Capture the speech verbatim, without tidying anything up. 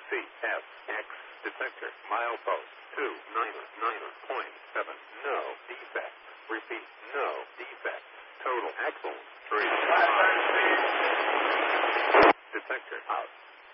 C F X detector milepost two nine nine point seven. No defect. Repeat, no defect. Total axle three. Detector out.